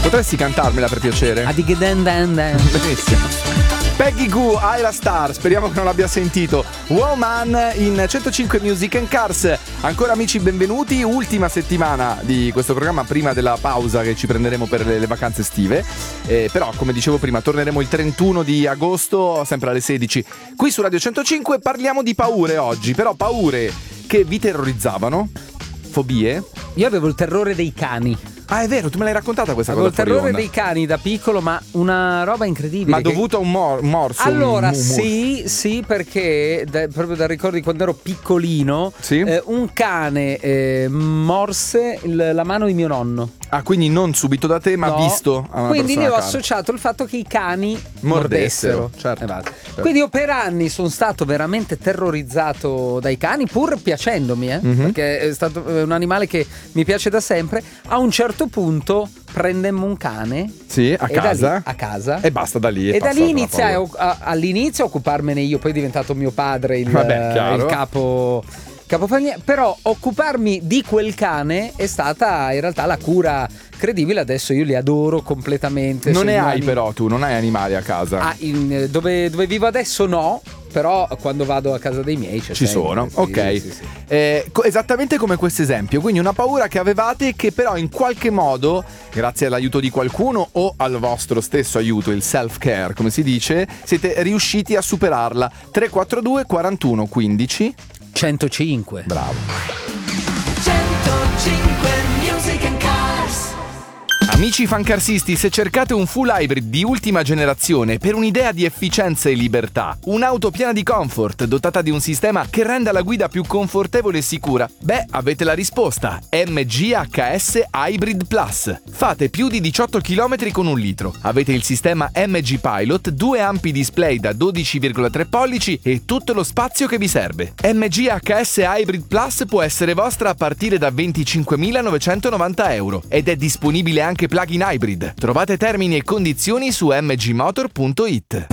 Potresti cantarmela per piacere? Benissimo. Peggy Goo, Ayra Starr, speriamo che non l'abbia sentito. Woman in 105 Music and Cars. Ancora amici, benvenuti. Ultima settimana di questo programma prima della pausa che ci prenderemo per le vacanze estive. Però, come dicevo prima, torneremo il 31 di agosto, sempre alle 16. Qui su Radio 105 parliamo di paure oggi, però paure che vi terrorizzavano? Fobie? Io avevo il terrore dei cani. Ah, è vero, tu me l'hai raccontata questa Avevo cosa. il terrore dei cani da piccolo, ma una roba incredibile. Ma dovuto a un morso? Allora, sì, perché proprio dal ricordo di quando ero piccolino, sì? Un cane morse la mano di mio nonno. Ah, quindi non subito da te, ma no, visto a una quindi ne ho cara. associato il fatto che i cani mordessero. Certo. Quindi io per anni sono stato veramente terrorizzato dai cani, pur piacendomi, perché è stato un animale che mi piace da sempre. A un certo punto prendemmo un cane. Sì, a casa. A casa. E basta da lì. E da lì iniziai all'inizio a occuparmene io, poi è diventato mio padre il capo. Però occuparmi di quel cane è stata in realtà la cura credibile. Adesso io li adoro completamente. Non ne hai però tu, non hai animali a casa? Dove vivo adesso no, però quando vado a casa dei miei ci sono, sì, ok. Sì. Esattamente come questo esempio, quindi una paura che avevate che però in qualche modo, grazie all'aiuto di qualcuno o al vostro stesso aiuto, il self-care come si dice, siete riusciti a superarla. 342 41 15 105. Bravo. 105 Music and Cars. Amici fancarsisti, se cercate un full hybrid di ultima generazione per un'idea di efficienza e libertà, un'auto piena di comfort dotata di un sistema che renda la guida più confortevole e sicura, avete la risposta: MGHS Hybrid Plus. Fate più di 18 km con 1 litro. Avete il sistema MG Pilot, 2 ampi display da 12,3 pollici e tutto lo spazio che vi serve. MGHS Hybrid Plus può essere vostra a partire da 25.990 euro ed è disponibile anche plug-in hybrid. Trovate termini e condizioni su mgmotor.it.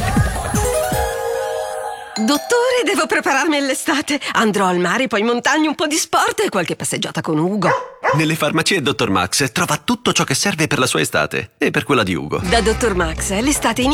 Dottore, devo prepararmi all'estate. Andrò al mare, poi in montagna, un po' di sport e qualche passeggiata con Ugo. Nelle farmacie Dr. Max trova tutto ciò che serve per la sua estate e per quella di Ugo. Da Dr. Max l'estate inizia